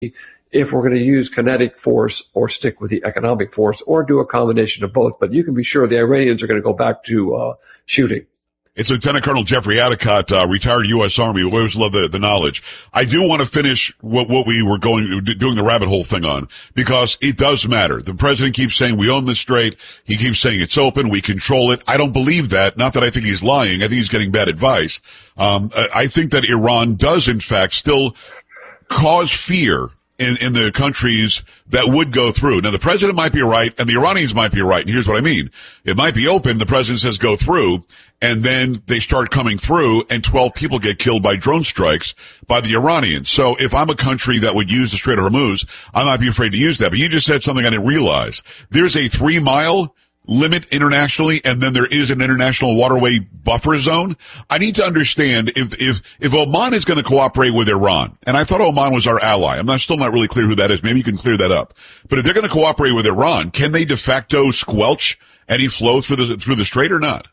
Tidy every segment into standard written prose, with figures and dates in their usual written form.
if we're going to use kinetic force or stick with the economic force or do a combination of both. But you can be sure the Iranians are going to go back to shooting. It's Lieutenant Colonel Jeffrey Adicott, retired U.S. Army. We always love the knowledge. I do want to finish what we were doing the rabbit hole thing on, because it does matter. The president keeps saying we own the strait. He keeps saying it's open. We control it. I don't believe that. Not that I think he's lying. I think he's getting bad advice. I think that Iran does, in fact, still cause fear in the countries that would go through. Now, the president might be right and the Iranians might be right. And here's what I mean. It might be open. The president says go through, and then they start coming through and 12 people get killed by drone strikes by the Iranians. So if I'm a country that would use the Strait of Hormuz, I might be afraid to use that. But you just said something I didn't realize. There's a 3-mile limit internationally, and then there is an international waterway buffer zone. I need to understand if Oman is going to cooperate with Iran, and I thought Oman was our ally. I'm still not really clear who that is. Maybe you can clear that up. But if they're going to cooperate with Iran, can they de facto squelch any flow through the strait or not?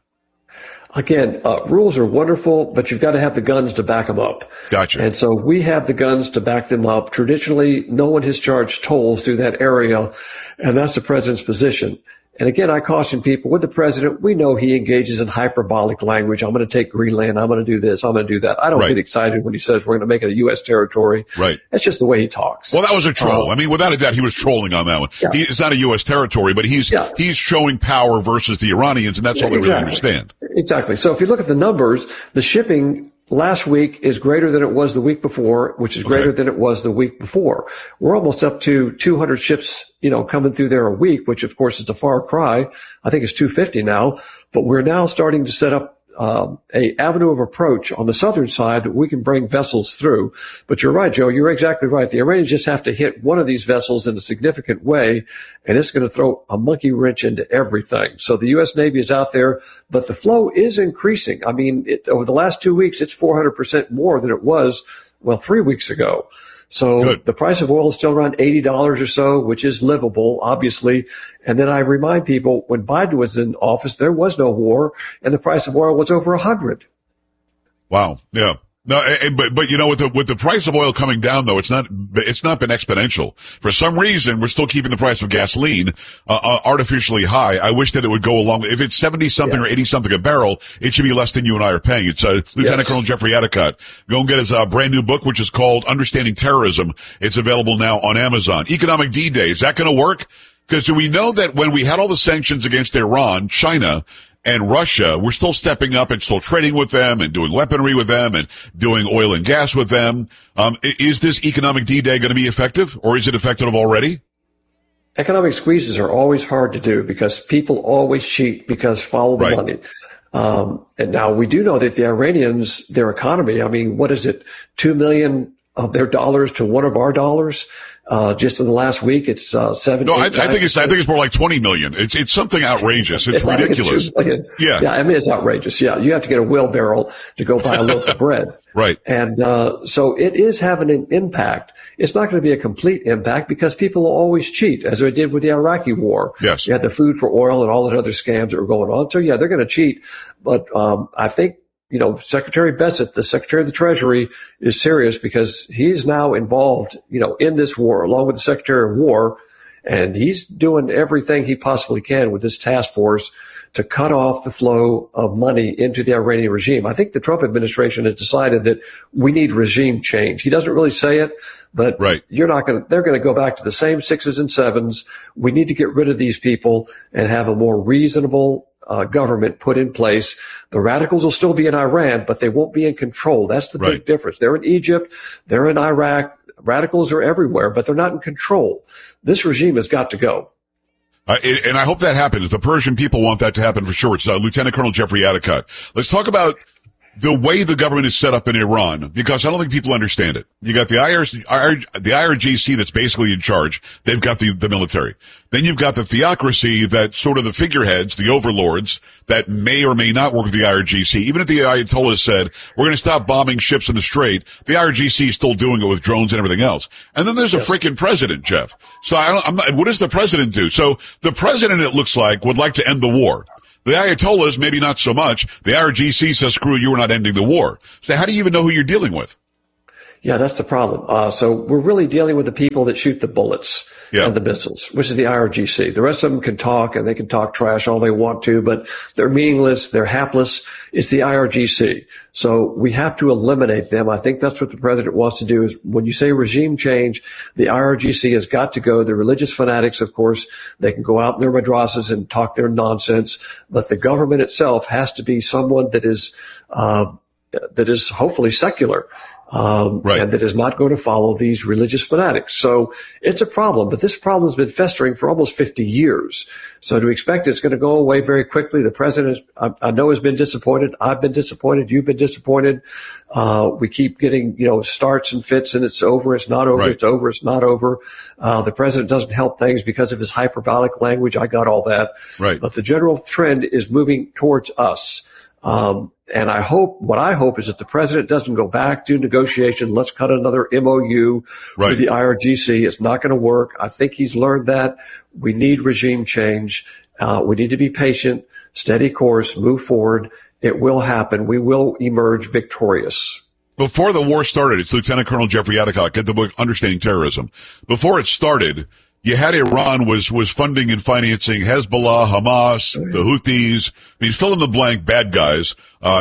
Again, rules are wonderful, but you've got to have the guns to back them up. Gotcha. And so we have the guns to back them up. Traditionally, no one has charged tolls through that area, and that's the president's position. And again, I caution people, with the president, we know he engages in hyperbolic language. I'm going to take Greenland. I'm going to do this. I'm going to do that. I don't get excited when he says we're going to make it a U.S. territory. Right. That's just the way he talks. Well, that was a troll. I mean, without a doubt, he was trolling on that one. Yeah. It's not a U.S. territory, but he's showing power versus the Iranians, and that's all they really understand. Exactly. So if you look at the numbers, the shipping last week is greater than it was the week before, which is greater than it was the week before. We're almost up to 200 ships, coming through there a week, which of course is a far cry. I think it's 250 now, but we're now starting to set up a avenue of approach on the southern side that we can bring vessels through. But you're right, Joe. You're exactly right. The Iranians just have to hit one of these vessels in a significant way, and it's going to throw a monkey wrench into everything. So the U.S. Navy is out there, but the flow is increasing. I mean, over the last 2 weeks, it's 400% more than it was, 3 weeks ago. So the price of oil is still around $80 or so, which is livable, obviously. And then I remind people, when Biden was in office, there was no war, and the price of oil was over 100. Wow. Yeah. No, but with the price of oil coming down, though, it's not been exponential. For some reason, we're still keeping the price of gasoline artificially high. I wish that it would go along. If it's 70 something or 80 something a barrel, it should be less than you and I are paying. It's Lieutenant Colonel Jeffrey Adicott. Go and get his brand new book, which is called Understanding Terrorism. It's available now on Amazon. Economic D-Day, is that going to work? Because we know that when we had all the sanctions against Iran, China, and Russia, we're still stepping up and still trading with them and doing weaponry with them and doing oil and gas with them. Is this economic D-Day going to be effective, or is it effective already? Economic squeezes are always hard to do because people always cheat because follow the money. And now we do know that the Iranians, their economy, I mean, what is it? 2 million of their dollars to one of our dollars. Just in the last week, it's 7. No, I think it's more like 20 million. It's something outrageous. It's ridiculous. Yeah. I mean, it's outrageous. Yeah. You have to get a wheelbarrow to go buy a loaf of bread. Right. And, so it is having an impact. It's not going to be a complete impact because people will always cheat, as they did with the Iraqi war. Yes. You had the food for oil and all the other scams that were going on. So yeah, they're going to cheat. But, I think, Secretary Bessent, the Secretary of the Treasury, is serious because he's now involved, in this war along with the Secretary of War, and he's doing everything he possibly can with this task force to cut off the flow of money into the Iranian regime. I think the Trump administration has decided that we need regime change. He doesn't really say it, but they're going to go back to the same 6s and 7s. We need to get rid of these people and have a more reasonable government put in place. The radicals will still be in Iran, but they won't be in control. That's the big difference. They're in Egypt. They're in Iraq. Radicals are everywhere, but they're not in control. This regime has got to go. And I hope that happens. The Persian people want that to happen for sure. It's Lieutenant Colonel Jeffrey Adicott. Let's talk about the way the government is set up in Iran, because I don't think people understand it. You got the IRGC that's basically in charge. They've got the military. Then you've got the theocracy that's sort of the figureheads, the overlords that may or may not work with the IRGC. Even if the Ayatollah said, we're going to stop bombing ships in the Strait, the IRGC is still doing it with drones and everything else. And then there's a freaking president, Jeff. So what does the president do? So the president, it looks like, would like to end the war. The Ayatollahs, maybe not so much. The IRGC says, screw you, we're not ending the war. So how do you even know who you're dealing with? Yeah, that's the problem. So we're really dealing with the people that shoot the bullets and the missiles, which is the IRGC. The rest of them can talk, and they can talk trash all they want to, but they're meaningless. They're hapless. It's the IRGC. So we have to eliminate them. I think that's what the president wants to do is when you say regime change, the IRGC has got to go. The religious fanatics, of course, they can go out in their madrasas and talk their nonsense, but the government itself has to be someone that is hopefully secular. And that is not going to follow these religious fanatics. So it's a problem, but this problem has been festering for almost 50 years. So to expect it's going to go away very quickly, the president, I know, has been disappointed. I've been disappointed. You've been disappointed. We keep getting, starts and fits and it's over. It's not over. Right. It's over. It's not over. The president doesn't help things because of his hyperbolic language. I got all that. Right. But the general trend is moving towards us. And what I hope is that the president doesn't go back to negotiation. Let's cut another MOU with the IRGC. It's not going to work. I think he's learned that. We need regime change. We need to be patient, steady course, move forward. It will happen. We will emerge victorious. Before the war started, it's Lieutenant Colonel Jeffrey Adikock, get the book Understanding Terrorism. Before it started, you had Iran was funding and financing Hezbollah, Hamas, the Houthis. I mean, fill in the blank bad guys,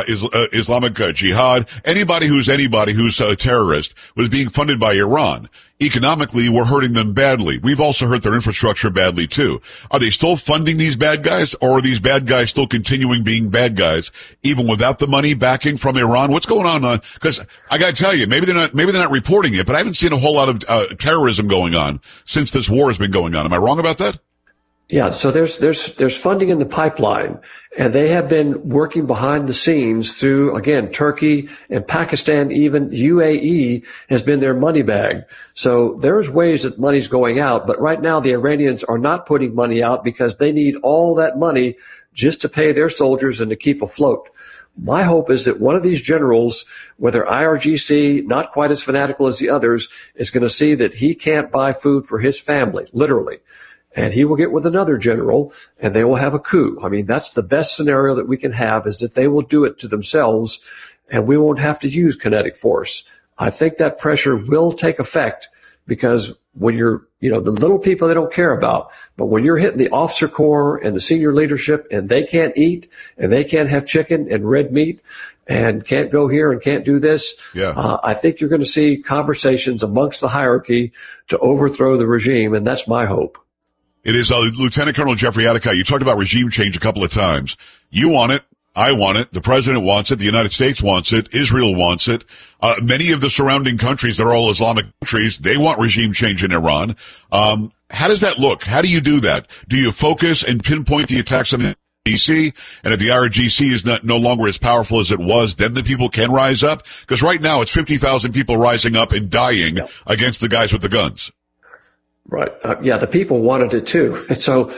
Islamic Jihad. Anybody who's a terrorist was being funded by Iran. Economically, we're hurting them badly. We've also hurt their infrastructure badly too. Are they still funding these bad guys, or are these bad guys still continuing being bad guys even without the money backing from Iran? What's going on? Because I got to tell you, maybe they're not reporting it, but I haven't seen a whole lot of terrorism going on since this war has been going on. Am I wrong about that? Yeah, so there's funding in the pipeline, and they have been working behind the scenes through, again, Turkey and Pakistan, even UAE has been their money bag. So there's ways that money's going out, but right now the Iranians are not putting money out because they need all that money just to pay their soldiers and to keep afloat. My hope is that one of these generals, whether IRGC, not quite as fanatical as the others, is going to see that he can't buy food for his family, literally. And he will get with another general, and they will have a coup. I mean, that's the best scenario that we can have, is that they will do it to themselves, and we won't have to use kinetic force. I think that pressure will take effect, because when you're, the little people they don't care about, but when you're hitting the officer corps and the senior leadership, and they can't eat, and they can't have chicken and red meat, and can't go here and can't do this, I think you're going to see conversations amongst the hierarchy to overthrow the regime, and that's my hope. It is Lieutenant Colonel Jeffrey Adikock. You talked about regime change a couple of times. You want it. I want it. The president wants it. The United States wants it. Israel wants it. Many of the surrounding countries that are all Islamic countries, they want regime change in Iran. How does that look? How do you do that? Do you focus and pinpoint the attacks on the IRGC? And if the IRGC is no longer as powerful as it was, then the people can rise up? Because right now it's 50,000 people rising up and dying against the guys with the guns. Right. The people wanted it too. And so,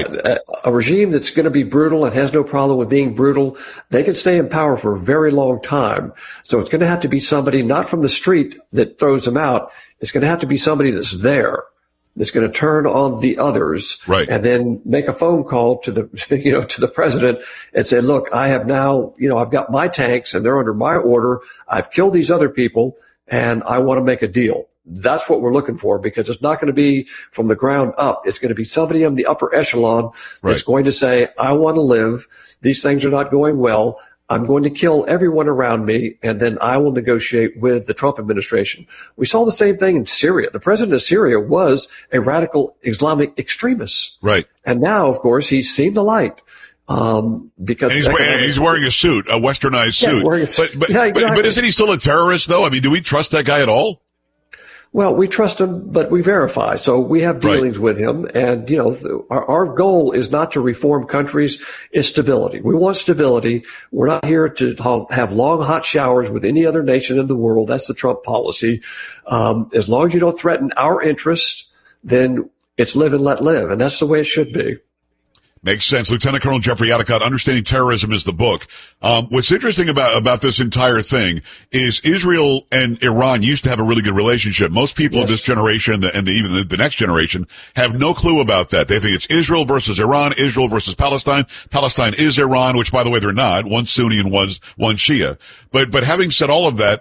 a regime that's going to be brutal and has no problem with being brutal, they can stay in power for a very long time. So it's going to have to be somebody not from the street that throws them out. It's going to have to be somebody that's there, that's going to turn on the others, and then make a phone call to the, to the president and say, look, I have now, I've got my tanks and they're under my order. I've killed these other people and I want to make a deal. That's what we're looking for, because it's not going to be from the ground up. It's going to be somebody on the upper echelon that's going to say, I want to live. These things are not going well. I'm going to kill everyone around me, and then I will negotiate with the Trump administration. We saw the same thing in Syria. The president of Syria was a radical Islamic extremist. Right. And now, of course, he's seen the light. Because he's wearing a suit, a westernized suit. But isn't he still a terrorist, though? I mean, do we trust that guy at all? Well, we trust him, but we verify. So we have dealings with him. And, our goal is not to reform countries, it's stability. We want stability. We're not here to have long, hot showers with any other nation in the world. That's the Trump policy. As long as you don't threaten our interests, then it's live and let live. And that's the way it should be. Makes sense. Lieutenant Colonel Jeffrey Adikock, Understanding Terrorism is the book. What's interesting about this entire thing is Israel and Iran used to have a really good relationship. Most people of this generation and even the next generation have no clue about that. They think it's Israel versus Iran, Israel versus Palestine. Palestine is Iran, which, by the way, they're not. One's Sunni and one's Shia. But having said all of that,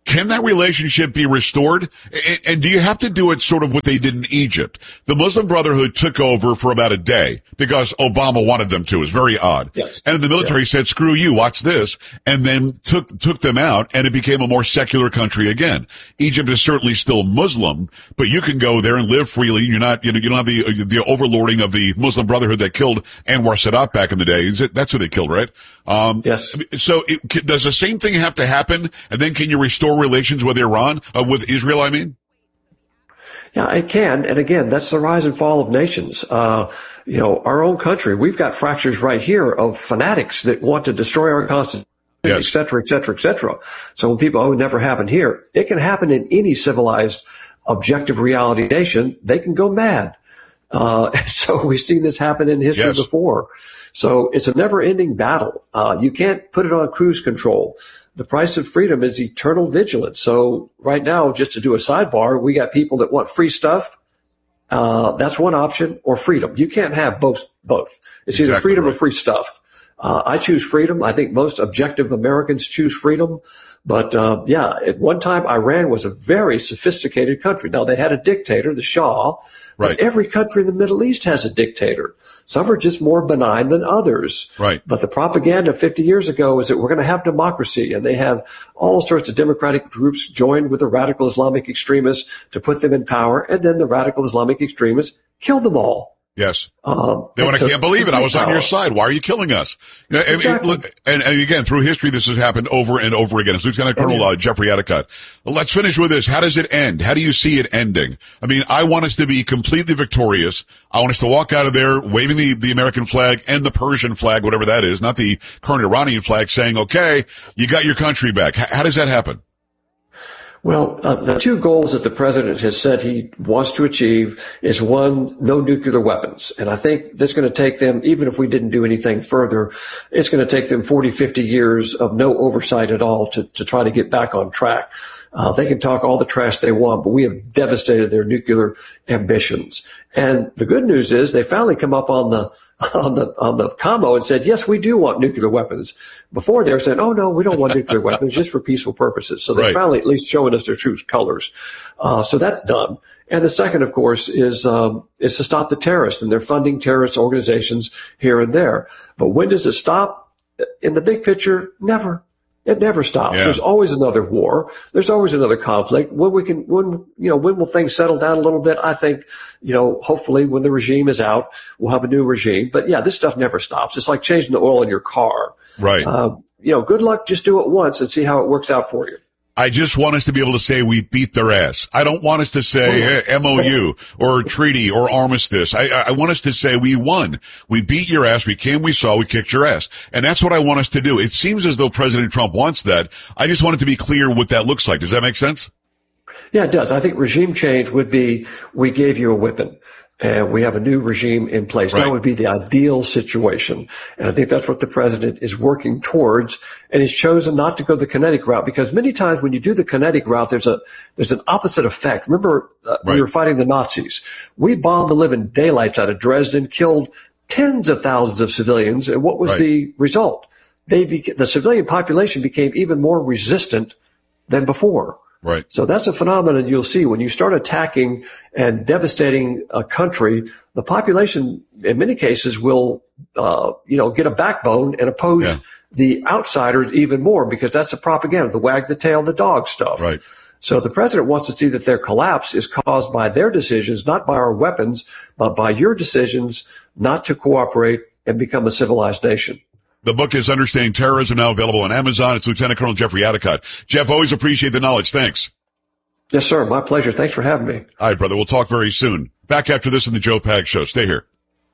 Can that relationship be restored? And do you have to do it sort of what they did in Egypt? The Muslim Brotherhood took over for about a day because Obama wanted them to. It's very odd. Yes. And the military said, screw you, watch this, and then took them out, and it became a more secular country again. Egypt is certainly still Muslim, but you can go there and live freely. You're not, you don't have the overlording of the Muslim Brotherhood that killed Anwar Sadat back in the day. That's who they killed, right? Yes. So does the same thing have to happen? And then can you restore relations with Iran, with Israel, I mean? Yeah, it can. And again, that's the rise and fall of nations. Our own country, we've got fractures right here of fanatics that want to destroy our constitution, yes, et cetera, et cetera, et cetera. So when people, it never happened here, it can happen in any civilized, objective reality nation. They can go mad. So we've seen this happen in history yes, before. So it's a never ending battle. You can't put it on cruise control. The price of freedom is eternal vigilance. So right now, just to do a sidebar, we got people that want free stuff. That's one option, or freedom. You can't have both. It's either freedom or free stuff. I choose freedom. I think most objective Americans choose freedom. But, at one time, Iran was a very sophisticated country. Now, they had a dictator, the Shah. Right. But every country in the Middle East has a dictator. Some are just more benign than others. Right. But the propaganda 50 years ago is that we're going to have democracy, and they have all sorts of democratic groups joined with the radical Islamic extremists to put them in power, and then the radical Islamic extremists kill them all. Yes. They can't believe it. I was on your side. Why are you killing us? Exactly. And again, through history, this has happened over and over again. It's Lieutenant Colonel Jeffrey Adicott. Let's finish with this. How does it end? How do you see it ending? I mean, I want us to be completely victorious. I want us to walk out of there waving the American flag and the Persian flag, whatever that is, not the current Iranian flag, saying, okay, you got your country back. How does that happen? Well, the two goals that the president has said he wants to achieve is, one, no nuclear weapons. And I think that's going to take them, even if we didn't do anything further, it's going to take them 40, 50 years of no oversight at all to try to get back on track. They can talk all the trash they want, but we have devastated their nuclear ambitions. And the good news is they finally come up on the commo and said, yes, we do want nuclear weapons. Before they were saying, oh no, we don't want nuclear weapons, just for peaceful purposes. So they're finally at least showing us their true colors. So that's done. And the second, of course, is to stop the terrorists, and they're funding terrorist organizations here and there. But when does it stop? In the big picture, never. It never stops. Yeah. There's always another war. There's always another conflict. When will things settle down a little bit? I think, hopefully when the regime is out, we'll have a new regime. But yeah, this stuff never stops. It's like changing the oil in your car. Right. Good luck. Just do it once and see how it works out for you. I just want us to be able to say we beat their ass. I don't want us to say MOU or treaty or armistice. I want us to say we won. We beat your ass. We came, we saw, we kicked your ass. And that's what I want us to do. It seems as though President Trump wants that. I just want it to be clear what that looks like. Does that make sense? Yeah, it does. I think regime change would be, we gave you a whipping and we have a new regime in place. Right. That would be the ideal situation. And I think that's what the president is working towards. And he's chosen not to go the kinetic route, because many times when you do the kinetic route, there's an opposite effect. Remember, we were fighting the Nazis. We bombed the living daylights out of Dresden, killed tens of thousands of civilians. And what was the result? The civilian population became even more resistant than before. Right. So that's a phenomenon you'll see when you start attacking and devastating a country. The population, in many cases, will, get a backbone and oppose the outsiders even more, because that's the propaganda, the wag the tail, the dog stuff. Right. So the president wants to see that their collapse is caused by their decisions, not by our weapons, but by your decisions not to cooperate and become a civilized nation. The book is Understanding Terrorism, now available on Amazon. It's Lieutenant Colonel Jeffrey Adicott. Jeff, always appreciate the knowledge. Thanks. Yes, sir. My pleasure. Thanks for having me. All right, brother. We'll talk very soon. Back after this in the Joe Pags Show. Stay here.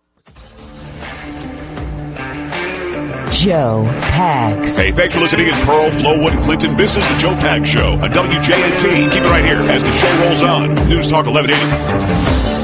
Joe Pags. Hey, thanks for listening in Pearl, Flowood, Clinton. This is the Joe Pags Show on WJNT. Keep it right here as the show rolls on. News Talk 1180.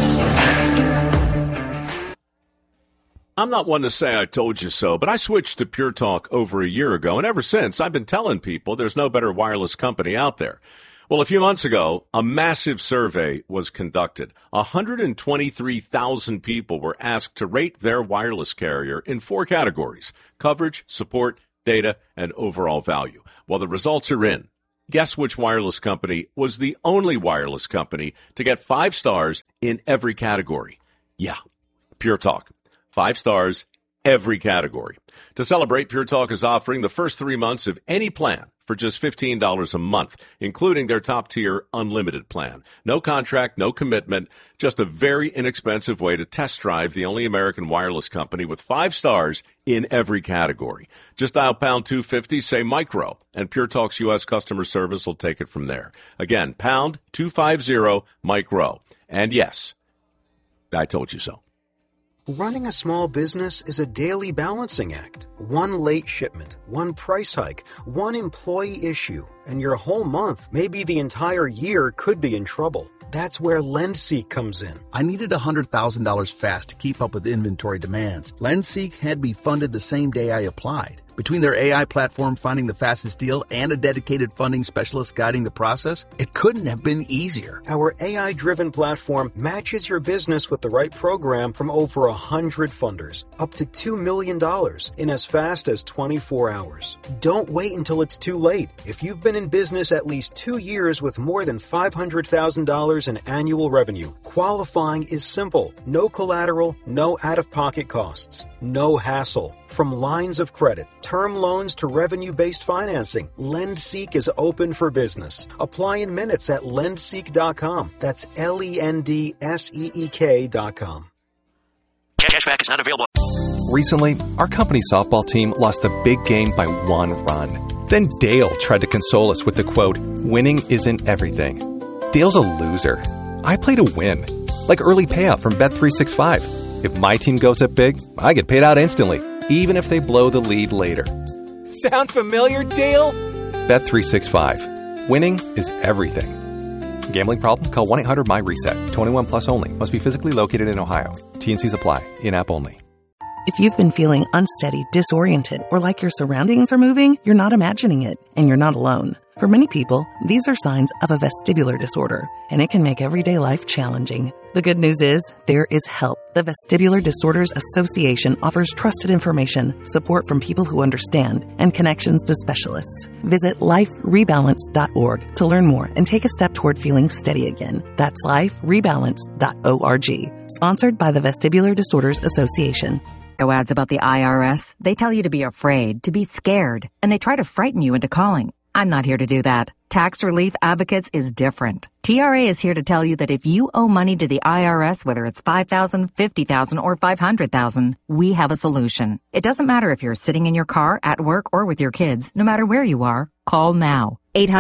I'm not one to say I told you so, but I switched to Pure Talk over a year ago, and ever since, I've been telling people there's no better wireless company out there. Well, a few months ago, a massive survey was conducted. 123,000 people were asked to rate their wireless carrier in 4 categories: coverage, support, data, and overall value. Well, the results are in. Guess which wireless company was the only wireless company to get 5 stars in every category? Yeah, Pure Talk. 5 stars, every category. To celebrate, Pure Talk is offering the first 3 months of any plan for just $15 a month, including their top-tier unlimited plan. No contract, no commitment, just a very inexpensive way to test drive the only American wireless company with 5 stars in every category. Just dial pound 250, say micro, and Pure Talk's U.S. customer service will take it from there. Again, pound 250 micro. And yes, I told you so. Running a small business is a daily balancing act. One late shipment, one price hike, one employee issue, and your whole month, maybe the entire year, could be in trouble. That's where LendSeek comes in. I needed $100,000 fast to keep up with inventory demands. LendSeek had me funded the same day I applied. Between their AI platform finding the fastest deal and a dedicated funding specialist guiding the process, it couldn't have been easier. Our AI-driven platform matches your business with the right program from over 100 funders, up to $2 million in as fast as 24 hours. Don't wait until it's too late. If you've been in business at least 2 years with more than $500,000 in annual revenue, qualifying is simple. No collateral, no out-of-pocket costs, no hassle. From lines of credit, term loans to revenue-based financing, LendSeek is open for business. Apply in minutes at lendseek.com. That's LENDSEEK.com. Cashback is not available. Recently, our company's softball team lost the big game by 1 run. Then Dale tried to console us with the quote, "Winning isn't everything." Dale's a loser. I play to win. Like early payout from Bet365. If my team goes up big, I get paid out instantly, even if they blow the lead later. Sound familiar, Dale? Bet365. Winning is everything. Gambling problem? Call 1-800-MY-RESET. 21 plus only. Must be physically located in Ohio. T&Cs apply. In-app only. If you've been feeling unsteady, disoriented, or like your surroundings are moving, you're not imagining it, and you're not alone. For many people, these are signs of a vestibular disorder, and it can make everyday life challenging. The good news is, there is help. The Vestibular Disorders Association offers trusted information, support from people who understand, and connections to specialists. Visit liferebalance.org to learn more and take a step toward feeling steady again. That's liferebalance.org. Sponsored by the Vestibular Disorders Association. Ads about the IRS, they tell you to be afraid, to be scared, and they try to frighten you into calling. I'm not here to do that. Tax Relief Advocates is different. TRA is here to tell you that if you owe money to the IRS, whether it's $5,000, $50,000, or $500,000, we have a solution. It doesn't matter if you're sitting in your car, at work, or with your kids. No matter where you are, call now.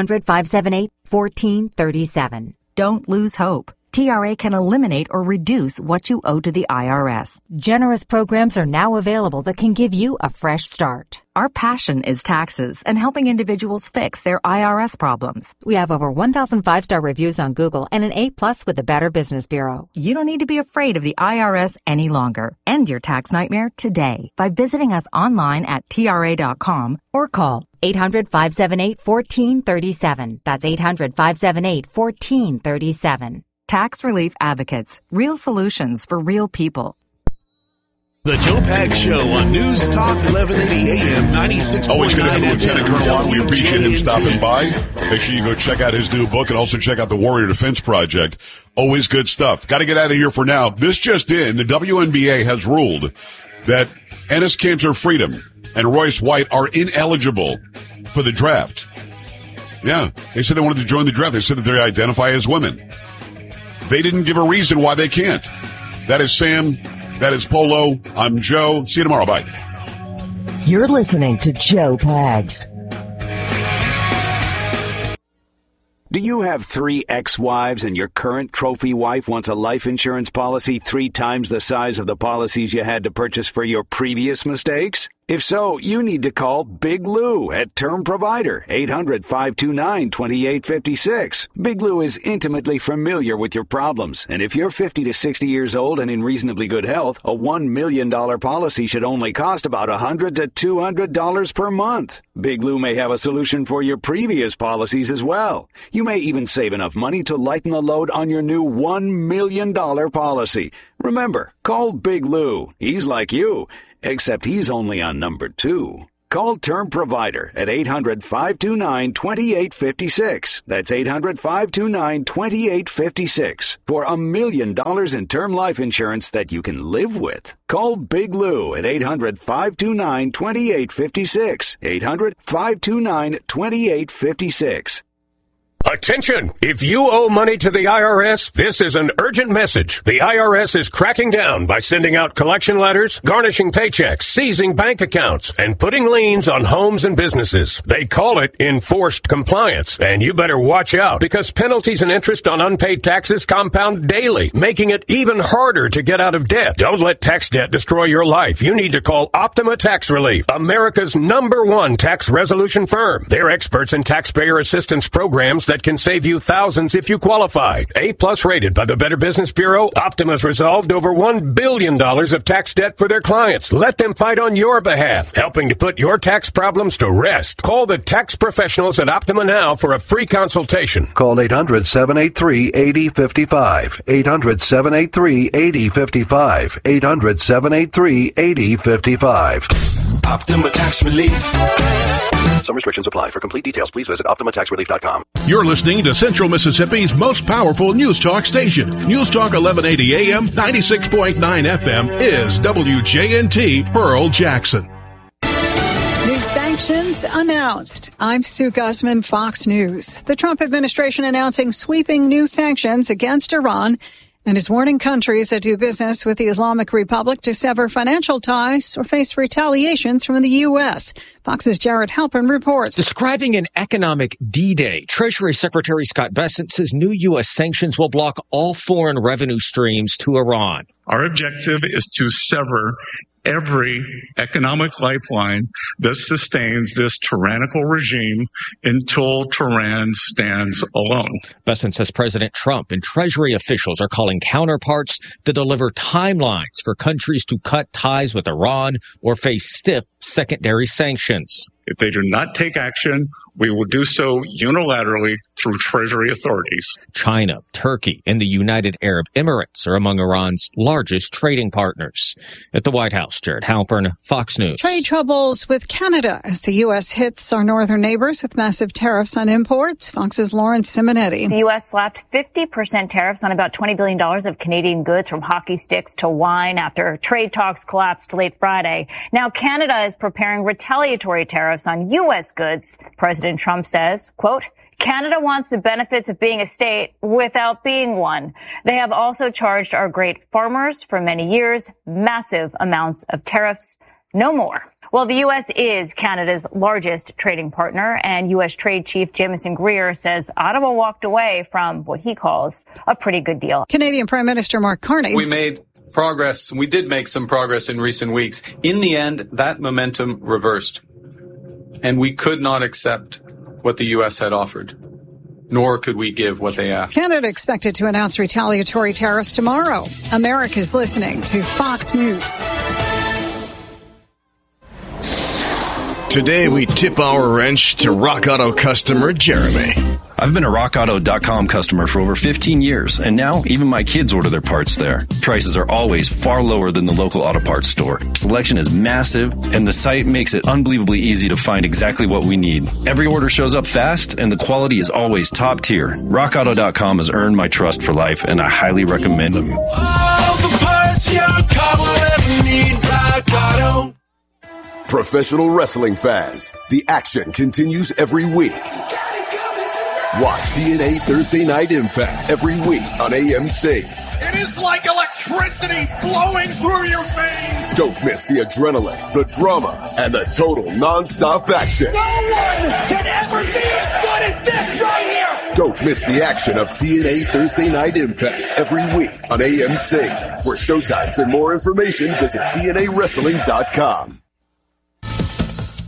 800-578-1437. Don't lose hope. TRA can eliminate or reduce what you owe to the IRS. Generous programs are now available that can give you a fresh start. Our passion is taxes and helping individuals fix their IRS problems. We have over 1,000 5-star reviews on Google and an A+ with the Better Business Bureau. You don't need to be afraid of the IRS any longer. End your tax nightmare today by visiting us online at TRA.com or call 800-578-1437. That's 800-578-1437. Tax Relief Advocates. Real solutions for real people. The Joe Pags Show on News Talk 1180 AM 96.9. Always good to have Lieutenant Colonel on. We appreciate him stopping by. Make sure you go check out his new book and also check out the Warrior Defense Project. Always good stuff. Got to get out of here for now. This just in, the WNBA has ruled that Enes Kanter Freedom and Royce White are ineligible for the draft. Yeah, they said they wanted to join the draft. They said that they identify as women. They didn't give a reason why they can't. That is Sam. That is Polo. I'm Joe. See you tomorrow. Bye. You're listening to Joe Pags. Do you have 3 ex-wives and your current trophy wife wants a life insurance policy 3 times the size of the policies you had to purchase for your previous mistakes? If so, you need to call Big Lou at Term Provider, 800-529-2856. Big Lou is intimately familiar with your problems, and if you're 50 to 60 years old and in reasonably good health, a $1 million policy should only cost about $100 to $200 per month. Big Lou may have a solution for your previous policies as well. You may even save enough money to lighten the load on your new $1 million policy. Remember, call Big Lou. He's like you, except he's only on number 2. Call Term Provider at 800-529-2856. That's 800-529-2856 for $1 million in term life insurance that you can live with. Call Big Lou at 800-529-2856. 800-529-2856. Attention! If you owe money to the IRS, this is an urgent message. The IRS is cracking down by sending out collection letters, garnishing paychecks, seizing bank accounts, and putting liens on homes and businesses. They call it enforced compliance, and you better watch out because penalties and interest on unpaid taxes compound daily, making it even harder to get out of debt. Don't let tax debt destroy your life. You need to call Optima Tax Relief, America's #1 tax resolution firm. They're experts in taxpayer assistance programs that can save you thousands if you qualify. A+ rated by the Better Business Bureau, Optima's resolved over $1 billion of tax debt for their clients. Let them fight on your behalf, helping to put your tax problems to rest. Call the tax professionals at Optima now for a free consultation. Call 800-783-8055. 800-783-8055. 800-783-8055. Optima Tax Relief. Some restrictions apply. For complete details, please visit OptimaTaxRelief.com. You're listening to Central Mississippi's most powerful news talk station. News Talk 1180 AM, 96.9 FM is WJNT Pearl Jackson. New sanctions announced. I'm Sue Guzman, Fox News. The Trump administration announcing sweeping new sanctions against Iran and is warning countries that do business with the Islamic Republic to sever financial ties or face retaliations from the U.S. Fox's Jared Halpern reports. Describing an economic D-Day, Treasury Secretary Scott Bessent says new U.S. sanctions will block all foreign revenue streams to Iran. Our objective is to sever every economic lifeline that sustains this tyrannical regime until Tehran stands alone. Bessent says President Trump and Treasury officials are calling counterparts to deliver timelines for countries to cut ties with Iran or face stiff secondary sanctions. If they do not take action, we will do so unilaterally through Treasury authorities. China, Turkey, and the United Arab Emirates are among Iran's largest trading partners. At the White House, Jared Halpern, Fox News. Trade troubles with Canada as the U.S. hits our northern neighbors with massive tariffs on imports. Fox's Lawrence Simonetti. The U.S. slapped 50% tariffs on about $20 billion of Canadian goods, from hockey sticks to wine, after trade talks collapsed late Friday. Now Canada is preparing retaliatory tariffs on U.S. goods. President Trump says, quote, Canada wants the benefits of being a state without being one. They have also charged our great farmers for many years massive amounts of tariffs. No more. Well, the U.S. is Canada's largest trading partner, and U.S. Trade Chief Jameson Greer says Ottawa walked away from what he calls a pretty good deal. Canadian Prime Minister Mark Carney. We made progress. We did make some progress in recent weeks. In the end, that momentum reversed, and we could not accept what the U.S. had offered, nor could we give what they asked. Canada expected to announce retaliatory tariffs tomorrow. America's listening to Fox News. Today we tip our wrench to Rock Auto customer Jeremy. I've been a RockAuto.com customer for over 15 years, and now even my kids order their parts there. Prices are always far lower than the local auto parts store. Selection is massive, and the site makes it unbelievably easy to find exactly what we need. Every order shows up fast, and the quality is always top tier. RockAuto.com has earned my trust for life, and I highly recommend them. All the parts your car will ever need, Rock Auto. Professional wrestling fans, the action continues every week. Watch TNA Thursday Night Impact every week on AMC. It is like electricity flowing through your veins. Don't miss the adrenaline, the drama, and the total non-stop action. No one can ever be as good as this right here. Don't miss the action of TNA Thursday Night Impact every week on AMC. For showtimes and more information, visit TNAWrestling.com.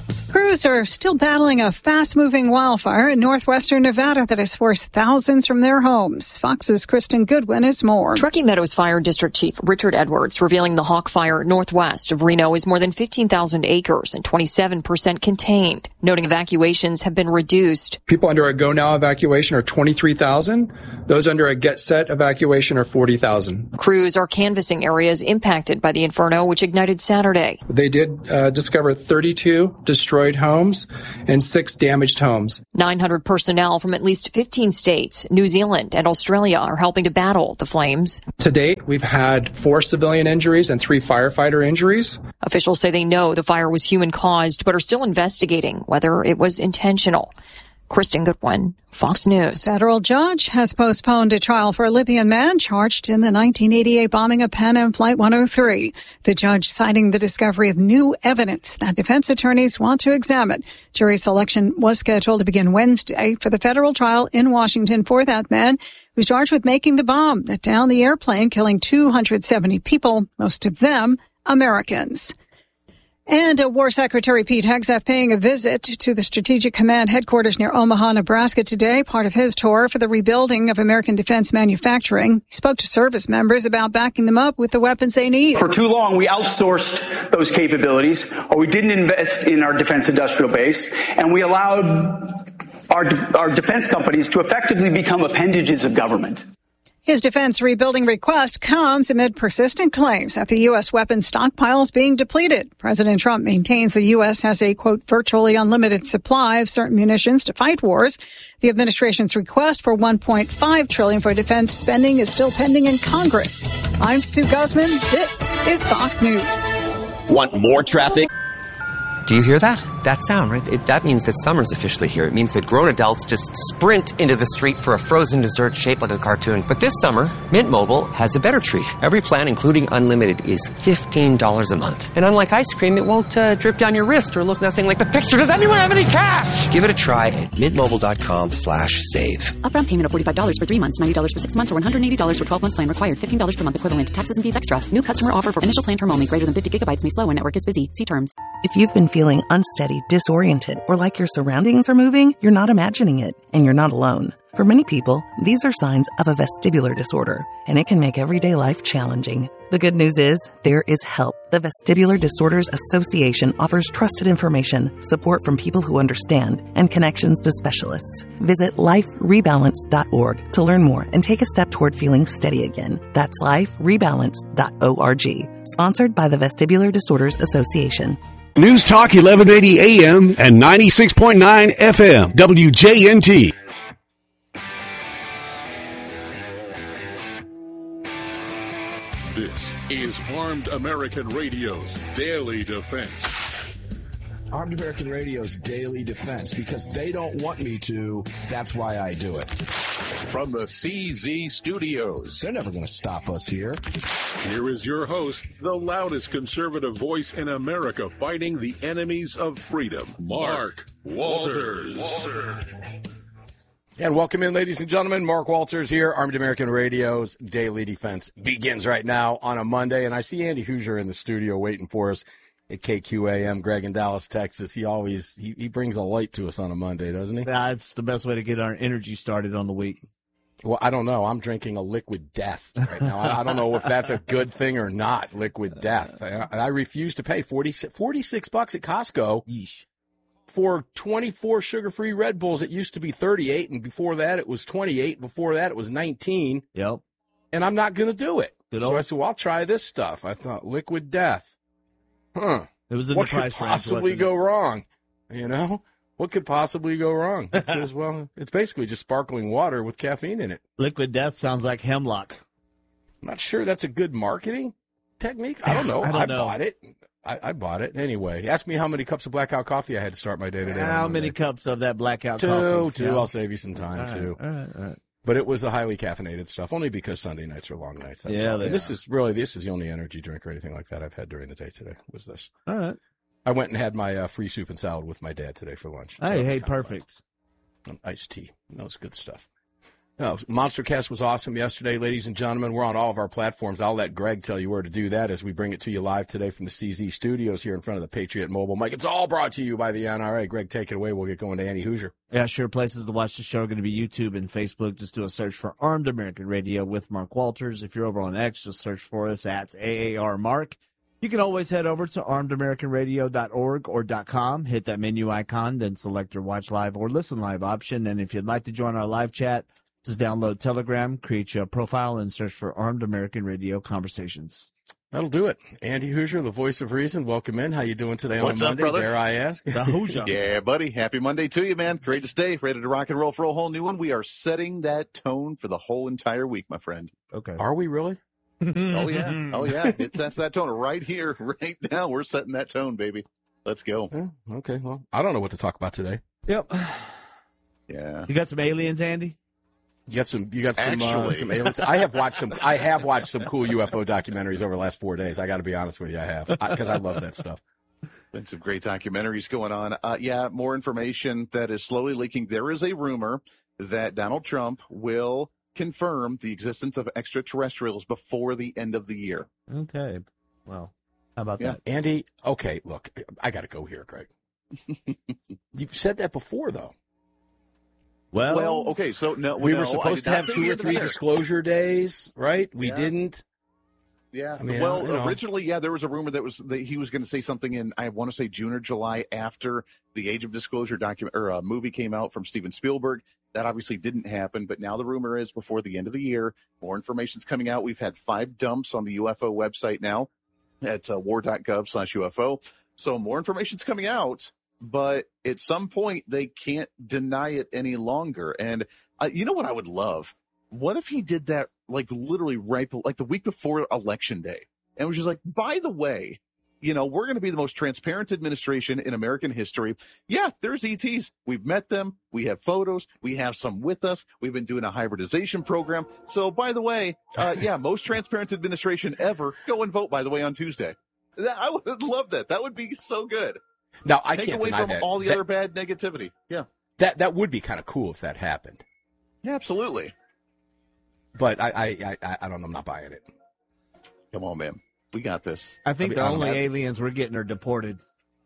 Crews are still battling a fast-moving wildfire in northwestern Nevada that has forced thousands from their homes. Fox's Kristen Goodwin has more. Truckee Meadows Fire District Chief Richard Edwards revealing the Hawk Fire northwest of Reno is more than 15,000 acres and 27% contained, noting evacuations have been reduced. People under a Go Now evacuation are 23,000. Those under a Get Set evacuation are 40,000. Crews are canvassing areas impacted by the inferno, which ignited Saturday. They did discover 32 destroyed homes and 6 damaged homes. 900 personnel from at least 15 states, New Zealand, and Australia are helping to battle the flames. To date, we've had 4 civilian injuries and 3 firefighter injuries. Officials say they know the fire was human-caused, but are still investigating whether it was intentional. Kristen Goodwin, Fox News. Federal judge has postponed a trial for a Libyan man charged in the 1988 bombing of Pan Am Flight 103. The judge citing the discovery of new evidence that defense attorneys want to examine. Jury selection was scheduled to begin Wednesday for the federal trial in Washington for that man who's charged with making the bomb that downed the airplane, killing 270 people, most of them Americans. And War Secretary Pete Hegseth paying a visit to the Strategic Command headquarters near Omaha, Nebraska today, part of his tour for the rebuilding of American defense manufacturing. He spoke to service members about backing them up with the weapons they need. For too long, we outsourced those capabilities, or we didn't invest in our defense industrial base, and we allowed our defense companies to effectively become appendages of government. His defense rebuilding request comes amid persistent claims that the U.S. weapons stockpile is being depleted. President Trump maintains the U.S. has a, quote, virtually unlimited supply of certain munitions to fight wars. The administration's request for $1.5 trillion for defense spending is still pending in Congress. I'm Sue Guzman. This is Fox News. Want more traffic? Do you hear that? That sound, right? That means that summer's officially here. It means that grown adults just sprint into the street for a frozen dessert shaped like a cartoon. But this summer, Mint Mobile has a better treat. Every plan, including unlimited, is $15 a month. And unlike ice cream, it won't drip down your wrist or look nothing like the picture. Does anyone have any cash? Give it a try at mintmobile.com/save. Upfront payment of $45 for 3 months, $90 for 6 months, or $180 for 12-month plan required. $15 per month equivalent. Taxes and fees extra. New customer offer for initial plan term only. Greater than 50 gigabytes may slow when network is busy. See terms. If you've been feeling unsteady, disoriented, or like your surroundings are moving, you're not imagining it, and you're not alone. For many people, these are signs of a vestibular disorder, and it can make everyday life challenging. The good news is, there is help. The Vestibular Disorders Association offers trusted information, support from people who understand, and connections to specialists. Visit liferebalance.org to learn more and take a step toward feeling steady again. That's liferebalance.org. Sponsored by the Vestibular Disorders Association. News Talk 1180 AM and 96.9 FM, WJNT. This is Armed American Radio's Daily Defense. Armed American Radio's Daily Defense, because they don't want me to, that's why I do it. From the CZ Studios. They're never going to stop us here. Here is your host, the loudest conservative voice in America fighting the enemies of freedom, Mark Walters. And welcome in, ladies and gentlemen. Mark Walters here. Armed American Radio's Daily Defense begins right now on a Monday. And I see Andy Hoosier in the studio waiting for us at KQAM. Greg in Dallas, Texas. He brings a light to us on a Monday, doesn't he? That's the best way to get our energy started on the week. Well, I don't know. I'm drinking a liquid death right now. I don't know if that's a good thing or not, liquid death. I refuse to pay $46 at Costco. Yeesh. For 24 sugar-free Red Bulls. It used to be 38, and before that it was 28. Before that it was 19. Yep. And I'm not going to do it. So I said, well, I'll try this stuff. I thought, liquid death. Huh. It was in what the price could possibly go wrong? You know? What could possibly go wrong? It says, well, it's basically just sparkling water with caffeine in it. Liquid death sounds like hemlock. I'm not sure that's a good marketing technique. I don't know. I bought it. I bought it. Anyway, ask me how many cups of Blackout coffee I had to start my day today. How many cups of that Blackout coffee? Two. I'll save you some time, too. All right. But it was the highly caffeinated stuff, only because Sunday nights are long nights. That's all. This is the only energy drink or anything like that I've had during the day today, was this. All right. I went and had my free soup and salad with my dad today for lunch. Hey, perfect. Iced tea. That was good stuff. Oh, Monstercast was awesome yesterday, ladies and gentlemen. We're on all of our platforms. I'll let Greg tell you where to do that as we bring it to you live today from the CZ studios here in front of the Patriot Mobile mic. It's all brought to you by the NRA. Greg, take it away. We'll get going to Andy Hoosier. Yeah, sure. Places to watch the show are going to be YouTube and Facebook. Just do a search for Armed American Radio with Mark Walters. If you're over on X, just search for us at AAR Mark. You can always head over to armedamericanradio.org or .com, hit that menu icon, then select your watch live or listen live option. And if you'd like to join our live chat, just download Telegram, create your profile, and search for Armed American Radio Conversations. That'll do it. Andy Hoosier, the voice of reason. Welcome in. How you doing today on Monday? Up, brother? Dare I ask? The Hoosier. Yeah, buddy. Happy Monday to you, man. Great to stay. Ready to rock and roll for a whole new one. We are setting that tone for the whole entire week, my friend. Okay. Are we really? Oh, yeah. Oh, yeah. That's that tone right here, right now. We're setting that tone, baby. Let's go. Yeah, okay. Well, I don't know what to talk about today. Yep. Yeah. You got some aliens, Andy? You got some aliens. I have watched some cool UFO documentaries over the last 4 days. I got to be honest with you, I have, because I love that stuff. Been some great documentaries going on. Yeah, more information that is slowly leaking. There is a rumor that Donald Trump will confirm the existence of extraterrestrials before the end of the year. Okay. Well, how about that? Andy, okay, look, I got to go here, Greg. You've said that before, though. Well, okay, so we were supposed to have 2 or 3 disclosure days, right? We didn't. Yeah. I mean, originally, there was a rumor that he was going to say something in, I want to say June or July after the Age of Disclosure movie came out from Steven Spielberg. That obviously didn't happen, but now the rumor is before the end of the year. More information's coming out. We've had 5 dumps on the UFO website now at war.gov/UFO. So more information's coming out. But at some point, they can't deny it any longer. And you know what I would love? What if he did that, like, literally right, like the week before Election Day? And was just like, by the way, we're going to be the most transparent administration in American history. Yeah, there's ETs. We've met them. We have photos. We have some with us. We've been doing a hybridization program. So, by the way, most transparent administration ever. Go and vote, by the way, on Tuesday. I would love that. That would be so good. Now, I can't deny from that. all the other bad negativity. Yeah. That would be kind of cool if that happened. Yeah, absolutely. But I don't know. I'm not buying it. Come on, man. We got this. I think the only aliens we're getting are deported.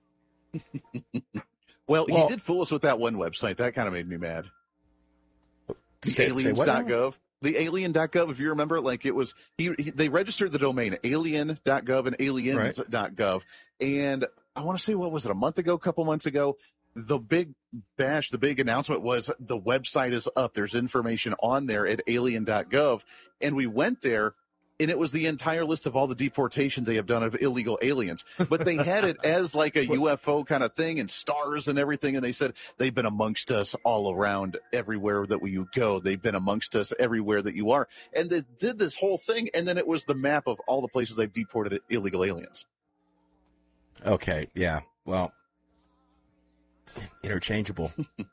Well, he did fool us with that one website. That kind of made me mad. The aliens.gov. The alien.gov, if you remember, like it was, they registered the domain alien.gov and aliens.gov. And I want to say, what was it, a couple months ago? The big announcement was the website is up. There's information on there at alien.gov. And we went there, and it was the entire list of all the deportations they have done of illegal aliens. But they had it as like a UFO kind of thing and stars and everything. And they said they've been amongst us all around everywhere that you go. They've been amongst us everywhere that you are. And they did this whole thing. And then it was the map of all the places they've deported illegal aliens. Okay. Yeah. Well, interchangeable.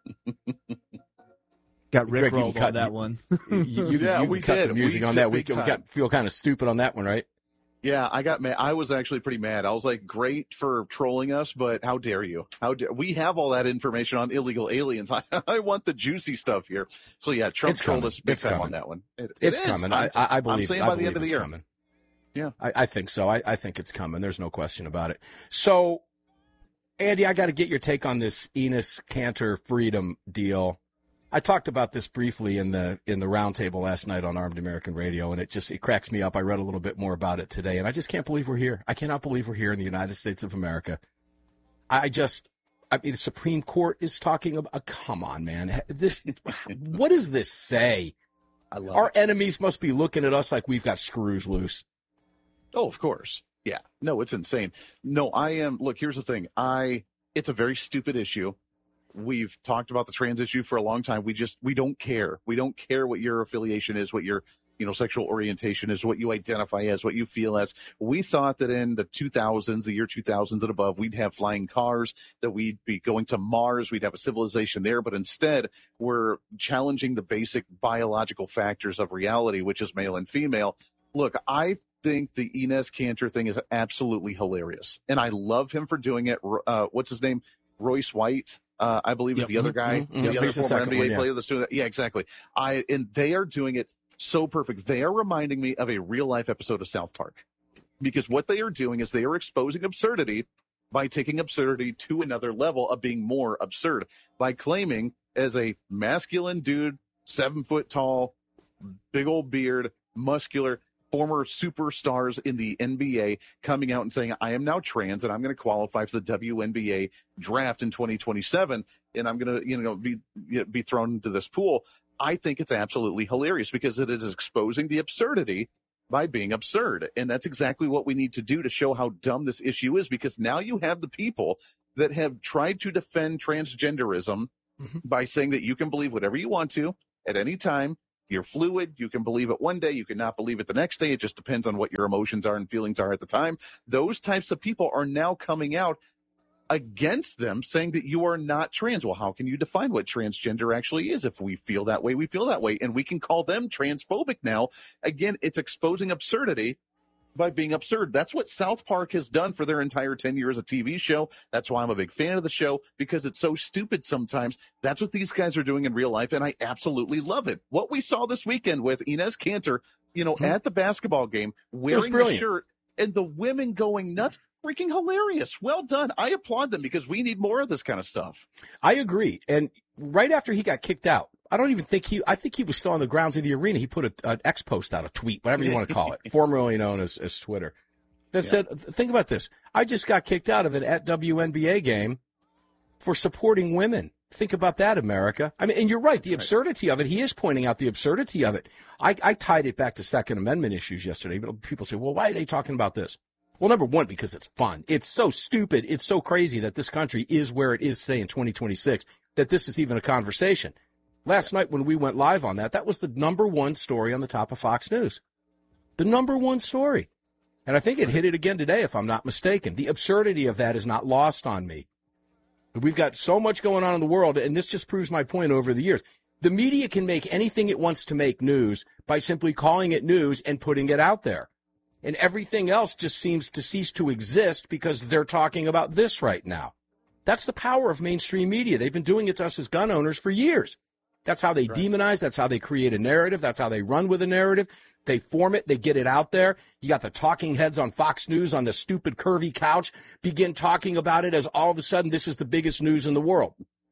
Got rickrolled on that one. We cut the music on that. We feel kind of stupid on that one, right? Yeah, I got mad. I was actually pretty mad. I was like, great for trolling us, but how dare you? We have all that information on illegal aliens. I want the juicy stuff here. So, yeah, Trump trolled us big time on that one. It's coming. I believe. I'm saying by the end of the year. Coming. Yeah. I think so. I think it's coming. There's no question about it. So, Andy, I got to get your take on this Enes Kanter freedom deal. I talked about this briefly in the roundtable last night on Armed American Radio, and it cracks me up. I read a little bit more about it today, and I just can't believe we're here. I cannot believe we're here in the United States of America. The Supreme Court is talking about. Come on, man. What does this say? Our enemies must be looking at us like we've got screws loose. Oh, of course. Yeah. No, it's insane. No, I am. Look, here's the thing. It's a very stupid issue. We've talked about the trans issue for a long time. We don't care. We don't care what your affiliation is, what your, sexual orientation is, what you identify as, what you feel as. We thought that in the 2000s, the year 2000s and above, we'd have flying cars, that we'd be going to Mars, we'd have a civilization there. But instead, we're challenging the basic biological factors of reality, which is male and female. Look, I think the Enes Kanter thing is absolutely hilarious. And I love him for doing it. What's his name? Royce White. I believe is the other guy, the other former NBA player that's doing that. Yeah, exactly. And they are doing it so perfect. They are reminding me of a real life episode of South Park, because what they are doing is they are exposing absurdity by taking absurdity to another level of being more absurd by claiming as a masculine dude, 7 foot tall, big old beard, muscular, former superstars in the NBA coming out and saying, I am now trans and I'm going to qualify for the WNBA draft in 2027 and I'm going to, be thrown into this pool. I think it's absolutely hilarious because it is exposing the absurdity by being absurd. And that's exactly what we need to do to show how dumb this issue is, because now you have the people that have tried to defend transgenderism by saying that you can believe whatever you want to at any time. You're fluid. You can believe it one day. You can not believe it the next day. It just depends on what your emotions are and feelings are at the time. Those types of people are now coming out against them, saying that you are not trans. Well, how can you define what transgender actually is? If we feel that way, we feel that way. And we can call them transphobic now. Again, it's exposing absurdity by being absurd. That's what South Park has done for their entire 10 years of TV show. That's why I'm a big fan of the show, because it's so stupid sometimes. That's what these guys are doing in real life, and I absolutely love it. What we saw this weekend with Inez Cantor, at the basketball game, wearing the shirt, and the women going nuts, freaking hilarious. Well done. I applaud them because we need more of this kind of stuff. I agree. And right after he got kicked out, I think he was still on the grounds of the arena. He put an X post out, a tweet, whatever you want to call it, formerly known as Twitter, that said, think about this. I just got kicked out of an at WNBA game for supporting women. Think about that, America. I mean, and you're right, the absurdity of it. He is pointing out the absurdity of it. I tied it back to Second Amendment issues yesterday, but people say, well, why are they talking about this? Well, number one, because it's fun. It's so stupid. It's so crazy that this country is where it is today in 2026, that this is even a conversation. Last night when we went live on that was the number one story on the top of Fox News. The number one story. And I think it hit it again today, if I'm not mistaken. The absurdity of that is not lost on me. We've got so much going on in the world, and this just proves my point over the years. The media can make anything it wants to make news by simply calling it news and putting it out there. And everything else just seems to cease to exist because they're talking about this right now. That's the power of mainstream media. They've been doing it to us as gun owners for years. That's how they demonize. That's how they create a narrative. That's how they run with a narrative. They form it. They get it out there. You got the talking heads on Fox News on the stupid curvy couch begin talking about it as all of a sudden this is the biggest news in the world.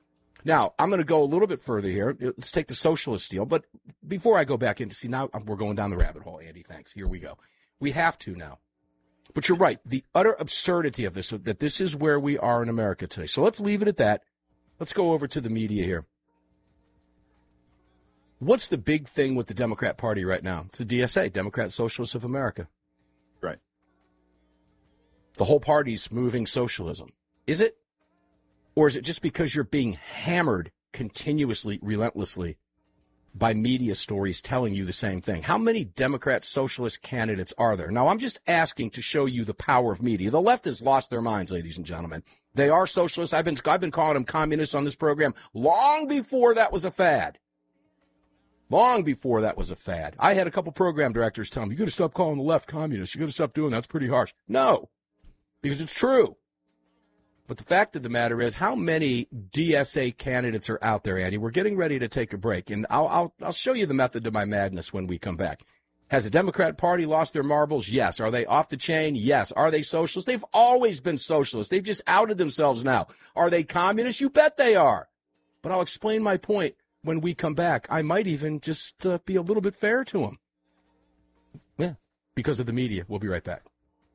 Now, I'm going to go a little bit further here. Let's take the socialist deal. But before I go back in to see, now we're going down the rabbit hole, Andy. Thanks. Here we go. We have to now. But you're right. The utter absurdity of this, that this is where we are in America today. So let's leave it at that. Let's go over to the media here. What's the big thing with the Democrat Party right now? It's the DSA, Democrat Socialists of America. Right. The whole party's moving socialism. Is it? Or is it just because you're being hammered continuously, relentlessly by media stories telling you the same thing? How many Democrat socialist candidates are there? Now, I'm just asking to show you the power of media. The left has lost their minds, ladies and gentlemen. They are socialists. I've been calling them communists on this program long before that was a fad. Long before that was a fad. I had a couple program directors tell me, you got to stop calling the left communists. You got to stop doing that. That's pretty harsh. No, because it's true. But the fact of the matter is, how many DSA candidates are out there, Andy? We're getting ready to take a break, and I'll show you the method to my madness when we come back. Has the Democrat Party lost their marbles? Yes. Are they off the chain? Yes. Are they socialists? They've always been socialists. They've just outed themselves now. Are they communists? You bet they are. But I'll explain my point when we come back. I might even just be a little bit fair to them. Yeah, because of the media. We'll be right back.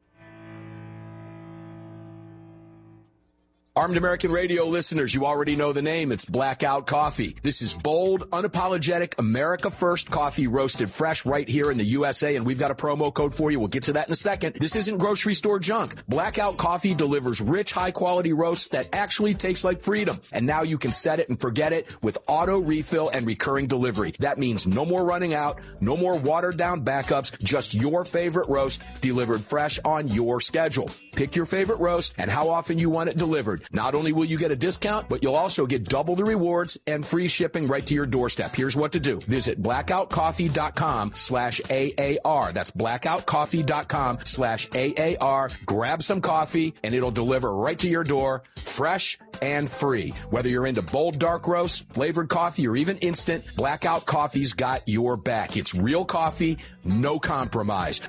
Armed American Radio listeners, you already know the name. It's Blackout Coffee. This is bold, unapologetic, America First coffee roasted fresh right here in the USA, and we've got a promo code for you. We'll get to that in a second. This isn't grocery store junk. Blackout Coffee delivers rich, high-quality roasts that actually taste like freedom. And now you can set it and forget it with auto refill and recurring delivery. That means no more running out, no more watered-down backups, just your favorite roast delivered fresh on your schedule. Pick your favorite roast and how often you want it delivered. Not only will you get a discount, but you'll also get double the rewards and free shipping right to your doorstep. Here's what to do. Visit blackoutcoffee.com/AAR. That's blackoutcoffee.com/AAR. Grab some coffee and it'll deliver right to your door, fresh and free. Whether you're into bold dark roast, flavored coffee, or even instant, Blackout Coffee's got your back. It's real coffee, no compromise.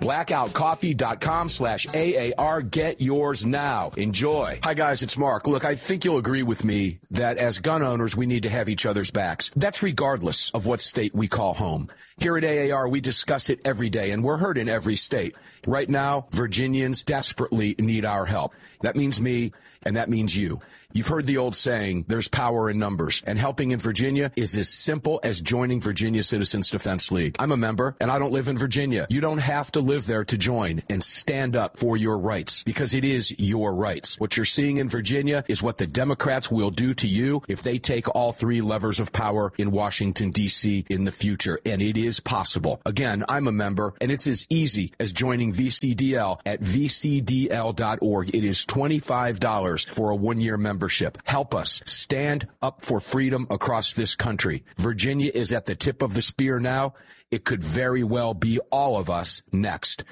Blackoutcoffee.com/AAR. Get yours now. Enjoy. Hi guys, it's Mark. Look, I think you'll agree with me that as gun owners, we need to have each other's backs. That's regardless of what state we call home. Here at AAR, we discuss it every day, and we're heard in every state. Right now, Virginians desperately need our help. That means me, and that means you. You've heard the old saying, there's power in numbers, and helping in Virginia is as simple as joining Virginia Citizens Defense League. I'm a member, and I don't live in Virginia. You don't have to live there to join and stand up for your rights, because it is your rights. What you're seeing in Virginia is what the Democrats will do to you if they take all three levers of power in Washington, D.C. in the future, and it is possible. Again, I'm a member, and it's as easy as joining VCDL at vcdl.org. It is $25 for a one-year membership. Help us stand up for freedom across this country. Virginia is at the tip of the spear now. It could very well be all of us next.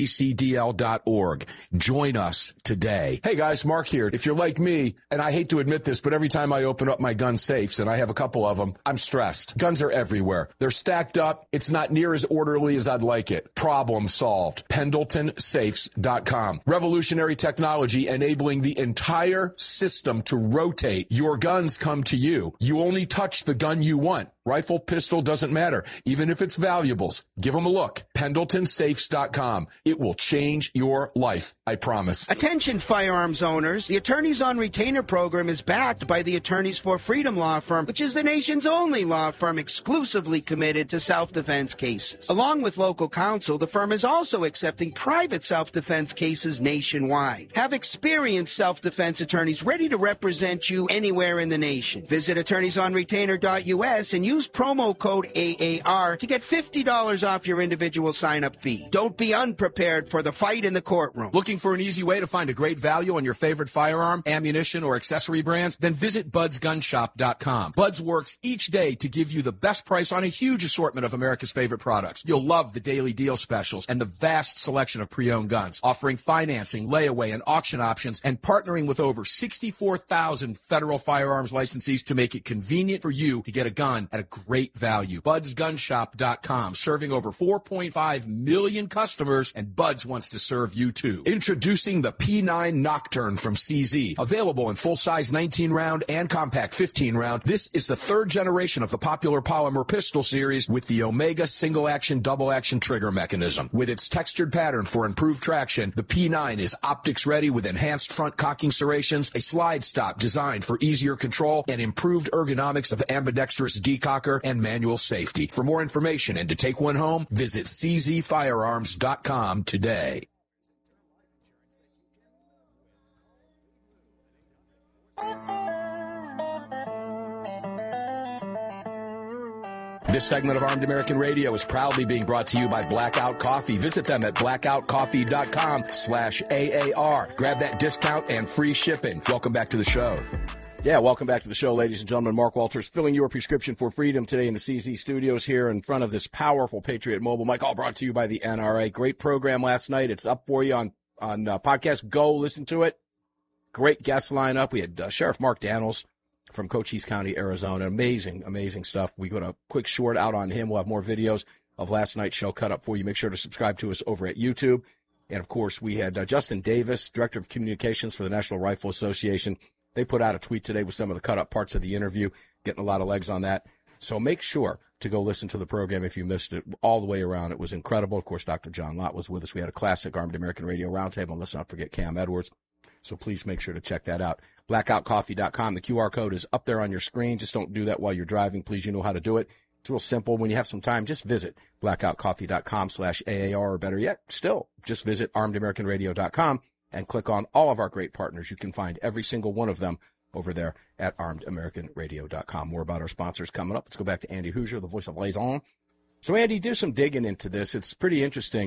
VCDL.org. Join us today. Hey guys, Mark here. If you're like me, and I hate to admit this, but every time I open up my gun safes, and I have a couple of them, I'm stressed. Guns are everywhere. They're stacked up. It's not near as orderly as I'd like it. Problem solved. PendletonSafes.com. Revolutionary technology enabling the entire system to rotate. Your guns come to you. You only touch the gun you want. Rifle, pistol, doesn't matter. Even if it's valuables, give them a look. PendletonSafes.com. It will change your life, I promise. Attention firearms owners. The Attorneys on Retainer program is backed by the Attorneys for Freedom law firm, which is the nation's only law firm exclusively committed to self-defense cases. Along with local counsel, the firm is also accepting private self-defense cases nationwide. Have experienced self-defense attorneys ready to represent you anywhere in the nation. Visit attorneysonretainer.us and use promo code AAR to get $50 off your individual sign-up fee. Don't be unprepared for the fight in the courtroom. Looking for an easy way to find a great value on your favorite firearm, ammunition, or accessory brands? Then visit budsgunshop.com. Buds works each day to give you the best price on a huge assortment of America's favorite products. You'll love the daily deal specials and the vast selection of pre-owned guns, offering financing, layaway, and auction options, and partnering with over 64,000 federal firearms licensees to make it convenient for you to get a gun at a great value. BudsGunshop.com, serving over 4.5 million customers, and Buds wants to serve you too. Introducing the P9 Nocturne from CZ. Available in full-size 19-round and compact 15-round, this is the third generation of the popular polymer pistol series with the Omega single-action, double-action trigger mechanism. With its textured pattern for improved traction, the P9 is optics-ready with enhanced front cocking serrations, a slide stop designed for easier control, and improved ergonomics of ambidextrous decocker and manual safety. For more information and to take one home, visit czfirearms.com today. This segment of Armed American Radio is proudly being brought to you by Blackout Coffee. Visit them at blackoutcoffee.com/AAR. Grab that discount and free shipping. Welcome back to the show. Yeah, welcome back to the show, ladies and gentlemen. Mark Walters filling your prescription for freedom today in the CZ studios here in front of this powerful Patriot Mobile mic, all brought to you by the NRA. Great program last night. It's up for you on podcast. Go listen to it. Great guest lineup. We had Sheriff Mark Daniels from Cochise County, Arizona. Amazing, amazing stuff. We got a quick short out on him. We'll have more videos of last night's show cut up for you. Make sure to subscribe to us over at YouTube. And, of course, we had Justin Davis, Director of Communications for the National Rifle Association. They put out a tweet today with some of the cut-up parts of the interview, getting a lot of legs on that. So make sure to go listen to the program if you missed it all the way around. It was incredible. Of course, Dr. John Lott was with us. We had a classic Armed American Radio roundtable, and let's not forget Cam Edwards. So please make sure to check that out. Blackoutcoffee.com. The QR code is up there on your screen. Just don't do that while you're driving. Please, you know how to do it. It's real simple. When you have some time, just visit blackoutcoffee.com/AAR, or better yet, still, just visit armedamericanradio.com and click on all of our great partners. You can find every single one of them over there at armedamericanradio.com. More about our sponsors coming up. Let's go back to Andy Hoosier, the voice of Liaison. So, Andy, do some digging into this. It's pretty interesting.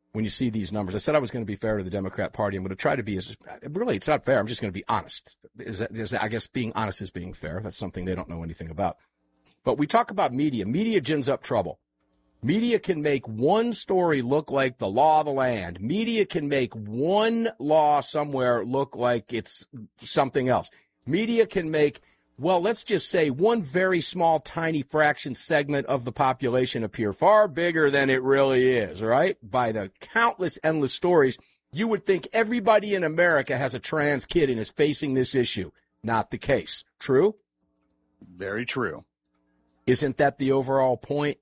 when you see these numbers. I said I was going to be fair to the Democrat Party. I'm going to try to be really, it's not fair. I'm just going to be honest. I guess being honest is being fair. That's something they don't know anything about. But we talk about media. Media gins up trouble. Media can make one story look like the law of the land. Media can make one law somewhere look like it's something else. Media can make, well, let's just say one very small, tiny fraction segment of the population appear far bigger than it really is, right? By the countless, endless stories, you would think everybody in America has a trans kid and is facing this issue. Not the case. True? Very true. Isn't that the overall point?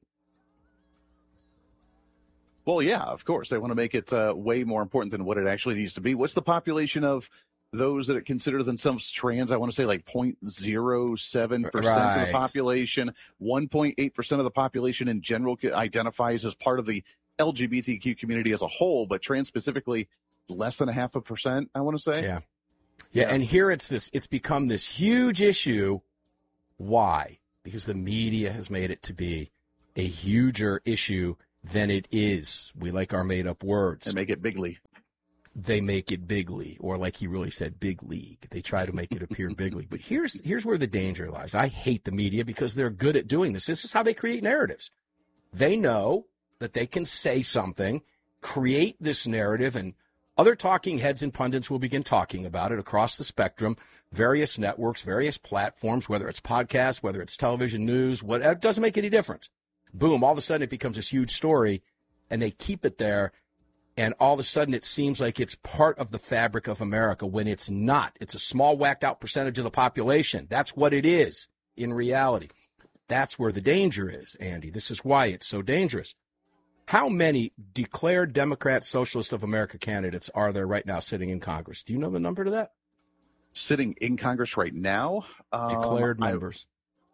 Well, yeah, of course. They want to make it way more important than what it actually needs to be. What's the population of those that consider themselves trans? I want to say like 0.07% of the population. 1.8% of the population in general identifies as part of the LGBTQ community as a whole, but trans specifically less than 0.5%, I want to say. Yeah, and here it's become this huge issue. Why? Because the media has made it to be a huger issue than it is. We like our made-up words. They make it bigly. They make it bigly, or like he really said, big league. They try to make it appear bigly. But here's where the danger lies. I hate the media because they're good at doing this. This is how they create narratives. They know that they can say something, create this narrative, and other talking heads and pundits will begin talking about it across the spectrum, various networks, various platforms, whether it's podcasts, whether it's television news, whatever. It doesn't make any difference. Boom, all of a sudden it becomes this huge story, and they keep it there, and all of a sudden it seems like it's part of the fabric of America when it's not. It's a small, whacked-out percentage of the population. That's what it is in reality. That's where the danger is, Andy. This is why it's so dangerous. How many declared Democrat Socialist of America candidates are there right now sitting in Congress? Do you know the number to that? Sitting in Congress right now? Declared members.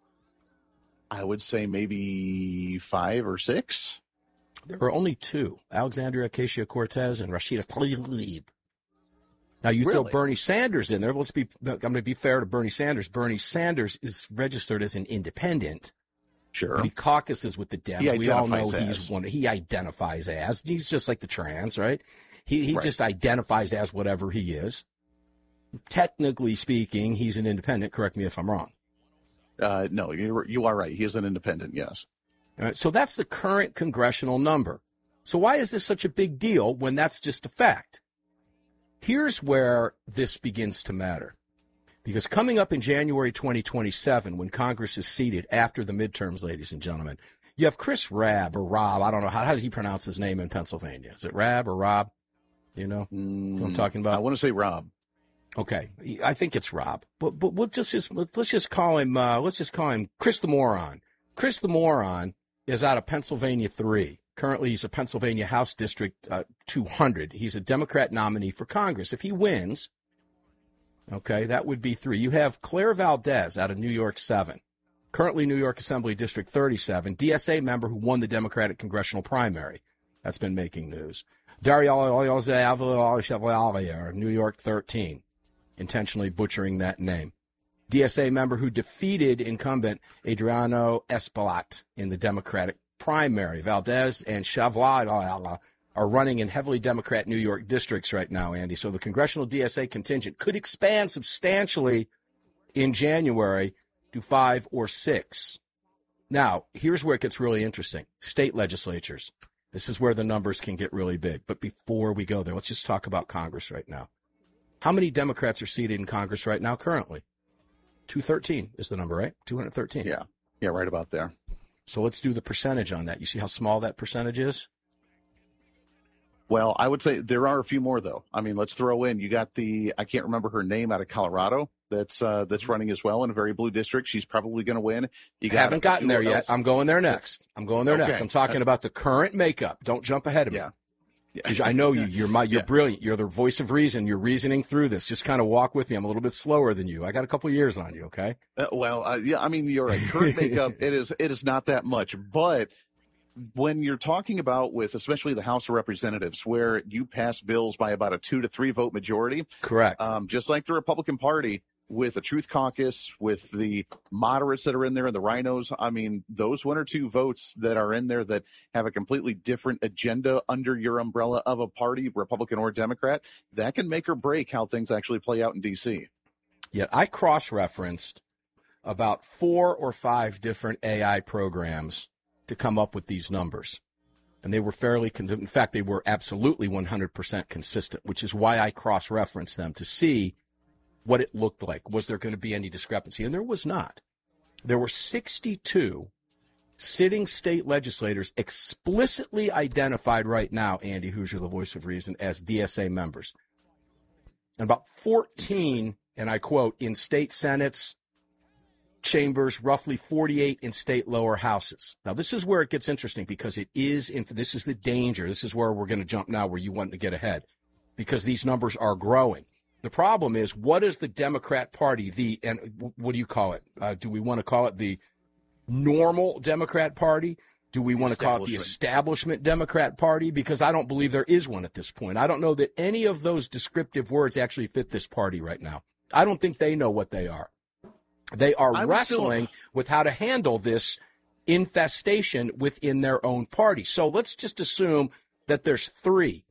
I would say maybe 5 or 6. There were only 2, Alexandria Ocasio-Cortez and Rashida Tlaib. Now, you throw Bernie Sanders in there. I'm going to be fair to Bernie Sanders. Bernie Sanders is registered as an independent. Sure. But he caucuses with the Dems. We all know he identifies as. He's just like the trans, right? He just identifies as whatever he is. Technically speaking, he's an independent. Correct me if I'm wrong. No, you are right. He is an independent, yes. All right, so that's the current congressional number. So why is this such a big deal when that's just a fact? Here's where this begins to matter. Because coming up in January 2027, when Congress is seated after the midterms, ladies and gentlemen, you have Chris Rabb or Rob. I don't know. How does he pronounce his name in Pennsylvania? Is it Rabb or Rob? You know what I'm talking about? I want to say Rob. Okay, I think it's Rob, but let's just call him Chris the Moron. Chris the Moron is out of Pennsylvania 3. Currently, he's a Pennsylvania House District 200. He's a Democrat nominee for Congress. If he wins, okay, that would be 3. You have Claire Valdez out of New York 7, currently New York Assembly District 37, DSA member who won the Democratic congressional primary. That's been making news. Dario Chevalier, New York 13. Intentionally butchering that name. DSA member who defeated incumbent Adriano Espaillat in the Democratic primary. Valdez and Chevalier are running in heavily Democrat New York districts right now, Andy. So the congressional DSA contingent could expand substantially in January to 5 or 6. Now, here's where it gets really interesting. State legislatures. This is where the numbers can get really big. But before we go there, let's just talk about Congress right now. How many Democrats are seated in Congress right now currently? 213 is the number, right? 213. Yeah, right about there. So let's do the percentage on that. You see how small that percentage is? Well, I would say there are a few more, though. I mean, let's throw in, you got I can't remember her name, out of Colorado that's running as well in a very blue district. She's probably going to win. I haven't gotten there yet. I'm going there next. I'm talking about the current makeup. Don't jump ahead of me. Yeah. I know you. You're brilliant. You're the voice of reason. You're reasoning through this. Just kind of walk with me. I'm a little bit slower than you. I got a couple of years on you. Okay. I mean, you're right. Current makeup. It is not that much, but when you're talking about with especially the House of Representatives, where you pass bills by about a 2 to 3 vote majority, correct? Just like the Republican Party, with the Truth Caucus, with the moderates that are in there and the rhinos, I mean, those 1 or 2 votes that are in there that have a completely different agenda under your umbrella of a party, Republican or Democrat, that can make or break how things actually play out in D.C. Yeah, I cross-referenced about 4 or 5 different AI programs to come up with these numbers. And they were in fact, they were absolutely 100% consistent, which is why I cross-referenced them to see what it looked like. Was there going to be any discrepancy? And there was not. There were 62 sitting state legislators explicitly identified right now, Andy Hoosier, the voice of reason, as DSA members. And about 14, and I quote, in state senates, chambers, roughly 48 in state lower houses. Now, this is where it gets interesting because this is the danger. This is where we're going to jump now where you want to get ahead because these numbers are growing. The problem is, what is the Democrat Party, and what do you call it? Do we want to call it the normal Democrat Party? Do we want to call it the establishment Democrat Party? Because I don't believe there is one at this point. I don't know that any of those descriptive words actually fit this party right now. I don't think they know what they are. They are wrestling with how to handle this infestation within their own party. So let's just assume that there's 3